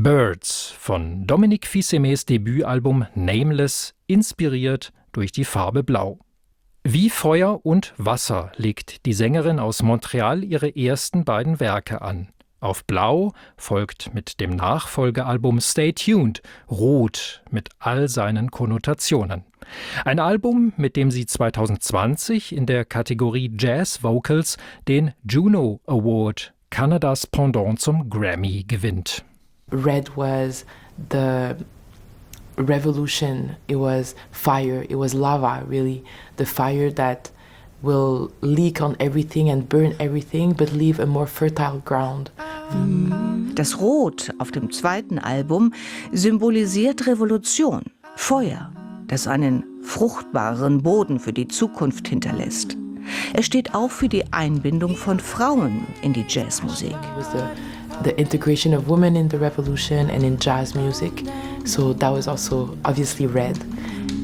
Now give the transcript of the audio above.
Birds von Dominique Fils-Aimés Debütalbum Nameless, inspiriert durch die Farbe Blau. Wie Feuer und Wasser legt die Sängerin aus Montreal ihre ersten beiden Werke an. Auf Blau folgt mit dem Nachfolgealbum Stay Tuned Rot mit all seinen Konnotationen. Ein Album, mit dem sie 2020 in der Kategorie Jazz Vocals den Juno Award, Kanadas Pendant zum Grammy, gewinnt. Red was the revolution. It was fire. It was lava, really. The fire that will leak on everything and burn everything, but leave a more fertile ground. Das Rot auf dem zweiten Album symbolisiert Revolution, Feuer, das einen fruchtbaren Boden für die Zukunft hinterlässt. Es steht auch für die Einbindung von Frauen in die Jazzmusik. The integration of women in the revolution and in jazz music. So that was also obviously red.